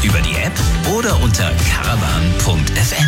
über die App oder unter caravan.fm.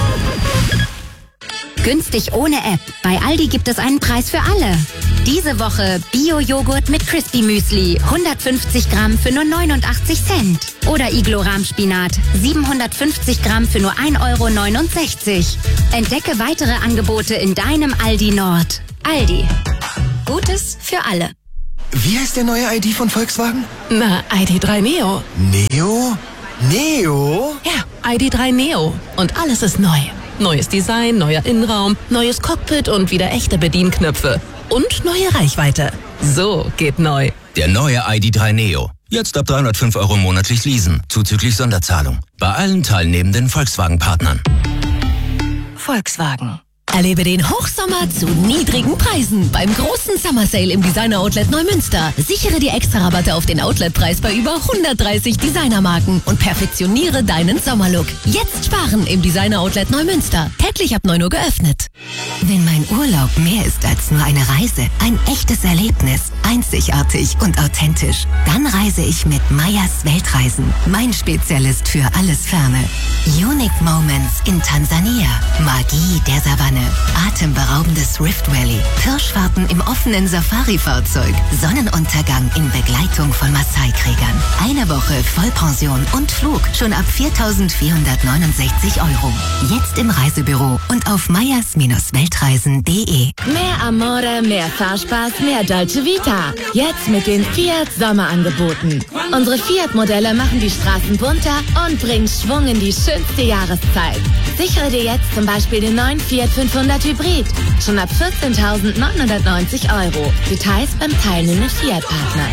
Günstig ohne App. Bei Aldi gibt es einen Preis für alle. Diese Woche Bio-Joghurt mit Crispy Müsli. 150 Gramm für nur 89 Cent. Oder Iglo-Rahmspinat. 750 Gramm für nur 1,69 €. Entdecke weitere Angebote in deinem Aldi Nord. Aldi. Gutes für alle. Wie heißt der neue ID von Volkswagen? Na, ID.3 Neo. Neo? Neo? Ja, ID.3 Neo. Und alles ist neu. Neues Design, neuer Innenraum, neues Cockpit und wieder echte Bedienknöpfe. Und neue Reichweite. So geht neu. Der neue ID.3 Neo. Jetzt ab 305 € monatlich leasen, zuzüglich Sonderzahlung. Bei allen teilnehmenden Volkswagen-Partnern. Volkswagen. Erlebe den Hochsommer zu niedrigen Preisen beim großen Summer Sale im Designer Outlet Neumünster. Sichere dir extra Rabatte auf den Outletpreis bei über 130 Designermarken und perfektioniere deinen Sommerlook. Jetzt sparen im Designer Outlet Neumünster. Täglich ab 9 Uhr geöffnet. Wenn mein Urlaub mehr ist als nur eine Reise, ein echtes Erlebnis, einzigartig und authentisch, dann reise ich mit Meyers Weltreisen. Mein Spezialist für alles Ferne. Unique Moments in Tansania. Magie der Savanne. Atemberaubendes Rift Valley. Pirschfahrten im offenen Safari-Fahrzeug. Sonnenuntergang in Begleitung von Maasai-Kriegern. Eine Woche Vollpension und Flug schon ab 4.469 €. Jetzt im Reisebüro und auf meyers-weltreisen.de. Mehr Amore, mehr Fahrspaß, mehr Dolce Vita. Jetzt mit den Fiat Sommerangeboten. Unsere Fiat-Modelle machen die Straßen bunter und bringen Schwung in die schönste Jahreszeit. Sichere dir jetzt zum Beispiel den neuen Fiat 500 Hybrid. Schon ab 14.990 €. Details beim teilnehmenden Fiat-Partner.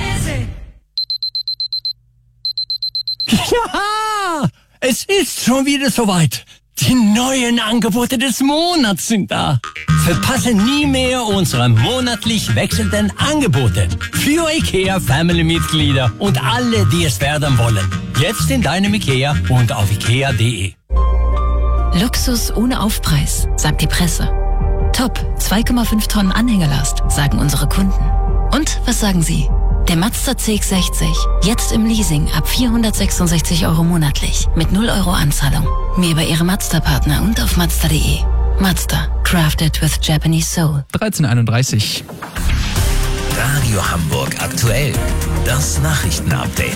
Ja, es ist schon wieder soweit. Die neuen Angebote des Monats sind da. Verpasse nie mehr unsere monatlich wechselnden Angebote. Für IKEA Family-Mitglieder und alle, die es werden wollen. Jetzt in deinem IKEA und auf ikea.de. Luxus ohne Aufpreis, sagt die Presse. Top, 2,5 Tonnen Anhängerlast, sagen unsere Kunden. Und was sagen Sie? Der Mazda CX-60, jetzt im Leasing ab 466 € monatlich, mit 0 € Anzahlung. Mehr bei Ihrem Mazda-Partner und auf Mazda.de. Mazda, crafted with Japanese soul. 13:31. Radio Hamburg aktuell. Das Nachrichtenupdate.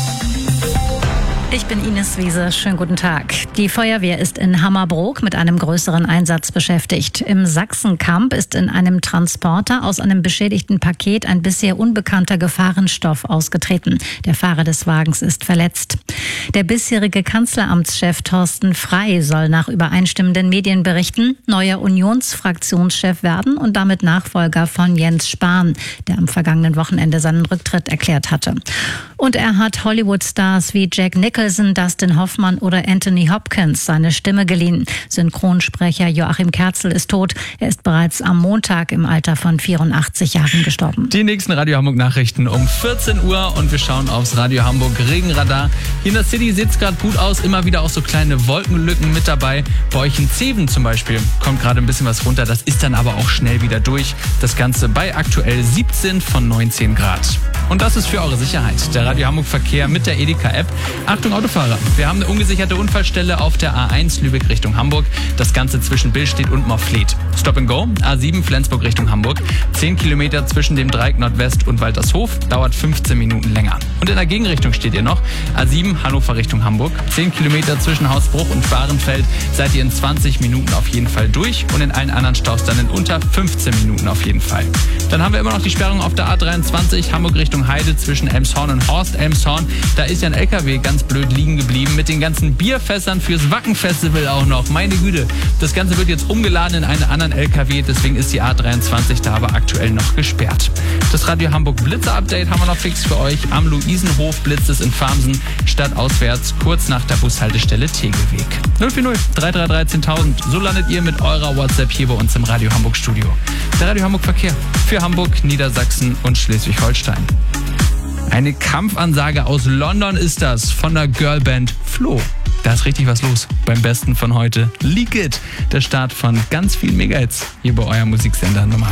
Ich bin Ines Wiese. Schönen guten Tag. Die Feuerwehr ist in Hammerbrook mit einem größeren Einsatz beschäftigt. Im Sachsenkamp ist in einem Transporter aus einem beschädigten Paket ein bisher unbekannter Gefahrenstoff ausgetreten. Der Fahrer des Wagens ist verletzt. Der bisherige Kanzleramtschef Thorsten Frey soll nach übereinstimmenden Medienberichten neuer Unionsfraktionschef werden und damit Nachfolger von Jens Spahn, der am vergangenen Wochenende seinen Rücktritt erklärt hatte. Und er hat Hollywood-Stars wie Jack Nicholson, Dustin Hoffmann oder Anthony Hopkins seine Stimme geliehen. Synchronsprecher Joachim Kerzel ist tot. Er ist bereits am Montag im Alter von 84 Jahren gestorben. Die nächsten Radio Hamburg Nachrichten um 14 Uhr und wir schauen aufs Radio Hamburg Regenradar. Hier in der City sieht es gerade gut aus, immer wieder auch so kleine Wolkenlücken mit dabei. Bei euch in Zeven zum Beispiel kommt gerade ein bisschen was runter, das ist dann aber auch schnell wieder durch. Das Ganze bei aktuell 17 von 19 Grad. Und das ist für eure Sicherheit. Der Radio Hamburg Verkehr mit der Edeka-App. Achtung Autofahrer, wir haben eine ungesicherte Unfallstelle auf der A1 Lübeck Richtung Hamburg. Das Ganze zwischen Billstedt und Moorfleet. Stop and Go, A7 Flensburg Richtung Hamburg. 10 Kilometer zwischen dem Dreieck Nordwest und Waltershof, dauert 15 Minuten länger. Und in der Gegenrichtung steht ihr noch, A7 Hannover Richtung Hamburg. 10 Kilometer zwischen Hausbruch und Bahrenfeld seid ihr in 20 Minuten auf jeden Fall durch und in allen anderen Staus dann in unter 15 Minuten auf jeden Fall. Dann haben wir immer noch die Sperrung auf der A23 Hamburg Richtung Heide zwischen Elmshorn und Horst. Elmshorn, da ist ja ein LKW ganz blöd liegen geblieben mit den ganzen Bierfässern fürs Wacken-Festival auch noch. Meine Güte, das Ganze wird jetzt umgeladen in einen anderen LKW, deswegen ist die A23 da aber aktuell noch gesperrt. Das Radio Hamburg Blitzer-Update haben wir noch fix für euch. Am Luisenhof blitzt es in Farmsen, stadtauswärts, kurz nach der Bushaltestelle Tegelweg. 040 333 10.000, so landet ihr mit eurer WhatsApp hier bei uns im Radio Hamburg Studio. Der Radio Hamburg Verkehr für Hamburg, Niedersachsen und Schleswig-Holstein. Eine Kampfansage aus London ist das von der Girlband Flo. Da ist richtig was los beim Besten von heute. Leak It, der Start von ganz vielen Megahits hier bei eurem Musiksender Nummer 1.